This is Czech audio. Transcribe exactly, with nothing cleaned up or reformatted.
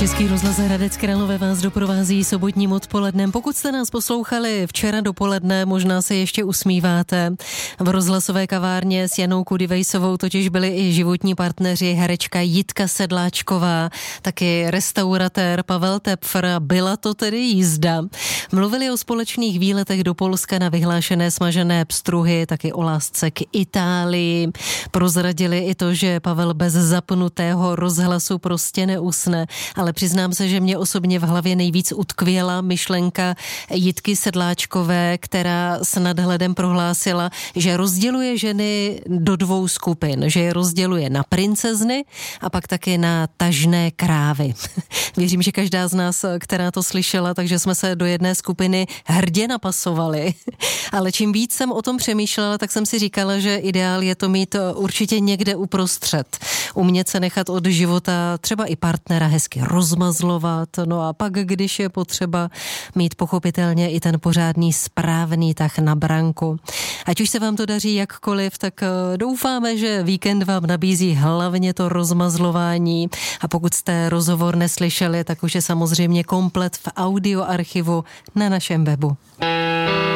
Český rozhlas Hradec Králové vás doprovází sobotním odpolednem. Pokud jste nás poslouchali včera dopoledne, možná se ještě usmíváte. V rozhlasové kavárně s Janou Kudivejsovou totiž byli i životní partneři, herečka Jitka Sedláčková, taky restauratér Pavel Tepfr. Byla to tedy jízda. Mluvili o společných výletech do Polska na vyhlášené smažené pstruhy, taky o lásce k Itálii. Prozradili i to, že Pavel bez zapnutého rozhlasu prostě neusne, ale přiznám se, že mě osobně v hlavě nejvíc utkvěla myšlenka Jitky Sedláčkové, která s nadhledem prohlásila, že rozděluje ženy do dvou skupin, že je rozděluje na princezny a pak taky na tažné krávy. Věřím, že každá z nás, která to slyšela, takže jsme se do jedné skupiny hrdě napasovali. Ale čím víc jsem o tom přemýšlela, tak jsem si říkala, že ideál je to mít určitě někde uprostřed. Umět se nechat od života třeba i partnera hezky rozmazlovat, no a pak, když je potřeba, mít pochopitelně i ten pořádný správný tah na branku. Ať už se vám to daří jakkoliv, tak doufáme, že víkend vám nabízí hlavně to rozmazlování a pokud jste rozhovor neslyšeli, tak už je samozřejmě komplet v audioarchivu na našem webu.